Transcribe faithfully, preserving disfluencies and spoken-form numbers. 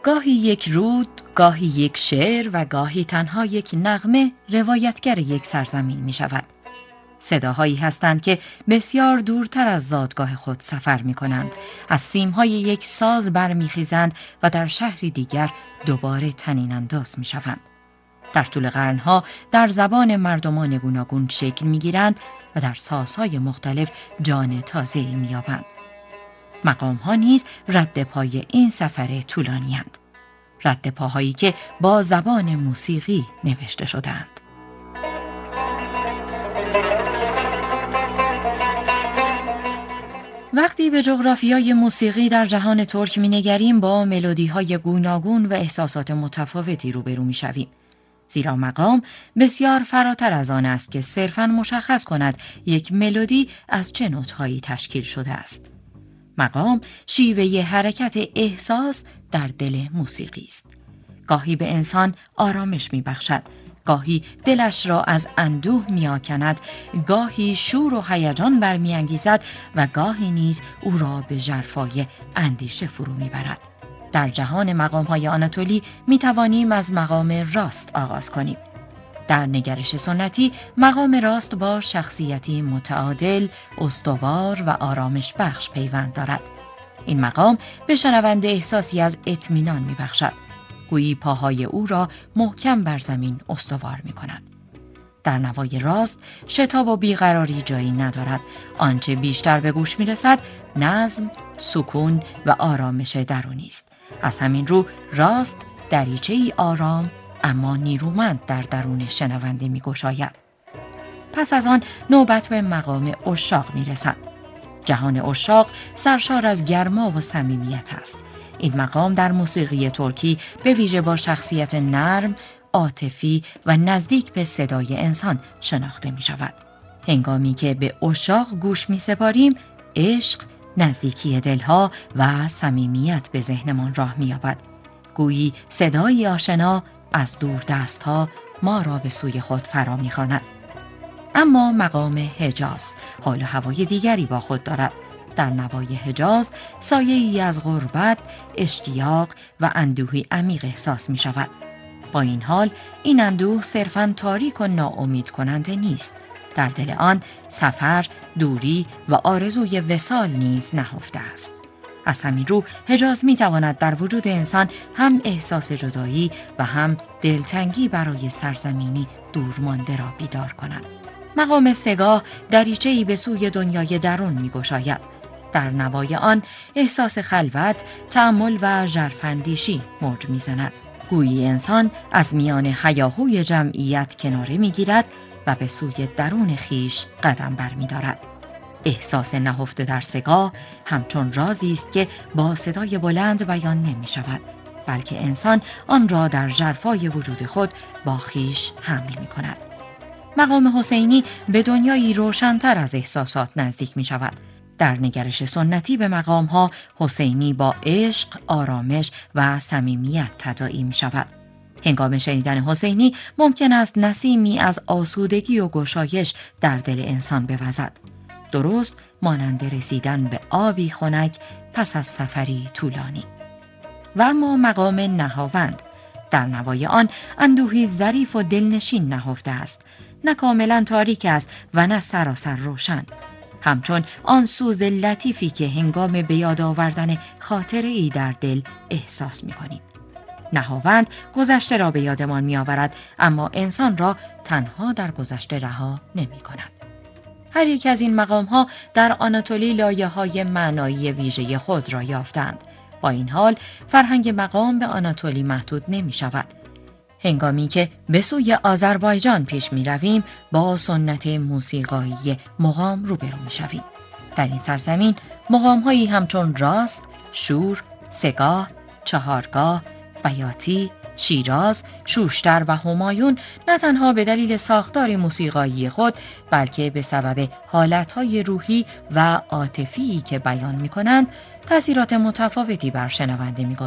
گاهی یک رود، گاهی یک شعر و گاهی تنها یک نغمه روایتگر یک سرزمین می شود. صداهایی هستند که بسیار دورتر از زادگاه خود سفر می کنند. از سیمهای یک ساز برمیخیزند و در شهری دیگر دوباره طنین انداز می شوند. در طول قرنها در زبان مردمان گوناگون شکل می گیرند و در سازهای مختلف جان تازه‌ای می یابند. مقام‌ها نیز رد پای این سفر طولانی اند. رد پاهایی که با زبان موسیقی نوشته شده‌اند. وقتی به جغرافیای موسیقی در جهان ترک می‌نگریم با ملودی‌های گوناگون و احساسات متفاوتی روبرو می‌شویم. زیرا مقام بسیار فراتر از آن است که صرفاً مشخص کند یک ملودی از چه نوت‌هایی تشکیل شده است. مقام شیوه حرکت احساس در دل موسیقی است. گاهی به انسان آرامش می‌بخشد، گاهی دلش را از اندوه می‌آکند، گاهی شور و هیجان برمی‌انگیزد و گاهی نیز او را به ژرفای اندیشه فرو می‌برد. در جهان مقام‌های آناتولی می‌توانیم از مقام راست آغاز کنیم. در نگرش سنتی مقام راست با شخصیتی متعادل، استوار و آرامش بخش پیوند دارد. این مقام به شنونده احساسی از اطمینان می‌بخشد. گویی پاهای او را محکم بر زمین استوار می‌کند. در نوای راست شتاب و بیقراری جایی ندارد. آنچه بیشتر به گوش می‌رسد نظم، سکون و آرامش درونی است. از همین رو راست دریچه‌ای آرام اما نیرومند در درون شنونده می‌گشاید. پس از آن نوبت به مقام عشاق می‌رسد. جهان عشاق سرشار از گرما و صمیمیت است. این مقام در موسیقی ترکی به ویژه با شخصیت نرم، عاطفی و نزدیک به صدای انسان شناخته می‌شود. هنگامی که به عشاق گوش می‌سپاریم، عشق، نزدیکی دلها و صمیمیت به ذهنمان راه می‌یابد. گویی صدایی آشنا از دور دستها ما را به سوی خود فرا می‌خواند. اما مقام حجاز حال و هوای دیگری با خود دارد. در نوای حجاز سایه‌ای از غربت، اشتیاق و اندوهی عمیق احساس می‌شود. با این حال این اندوه صرفاً تاریک و ناامید کننده نیست. در دل آن سفر، دوری و آرزوی وصال نیز نهفته است. از همین رو حجاز می‌تواند در وجود انسان هم احساس جدایی و هم دلتنگی برای سرزمینی دورمانده را بیدار کند. مقام سگاه دریچه‌ای به سوی دنیای درون می‌گشاید. در نوای آن احساس خلوت، تأمل و ژرفاندیشی موج می‌زند. گویی انسان از میان هیاهوی جمعیت کناره می‌گیرد و به سوی درون خیش قدم برمی‌دارد. احساس نهفته در سگاه همچون رازی است که با صدای بلند بیان نمی‌شود، بلکه انسان آن را در ژرفای وجود خود با خیش حمل می‌کند. مقام حسینی به دنیایی روشن‌تر از احساسات نزدیک می‌شود. در نگرش سنتی به مقام‌ها حسینی با عشق، آرامش و صمیمیت تداعی می‌شود. هنگام شنیدن حسینی ممکن است نسیمی از آسودگی و گشایش در دل انسان بوزد. درست مانند رسیدن به آبی خنک پس از سفری طولانی. و اما مقام نهاوند، در نوای آن اندوهی ظریف و دلنشین نهفته است. نه کاملا تاریک است و نه سراسر روشن. همچون آن سوز لطیفی که هنگام به یاد آوردن خاطره‌ای در دل احساس می‌کنیم. نهاوند گذشته را به یادمان می‌آورد، اما انسان را تنها در گذشته رها نمی‌کند. هر یک از این مقام‌ها در آناتولی لایه‌های معنایی ویژه خود را یافتند. با این حال فرهنگ مقام به آناتولی محدود نمی‌شود. هنگامی که به سوی آذربایجان پیش می‌رویم، با سنت موسیقایی مقام روبرو می‌شویم. در این سرزمین مقام‌هایی همچون راست، شور، سگاه، چهارگاه، بیاتی، شیراز، شوشتر و همایون نه تنها به دلیل ساختار موسیقایی خود، بلکه به سبب حالتهای روحی و عاطفی که بیان می‌کنند، تأثیرات متفاوتی بر شنونده می‌گذارند.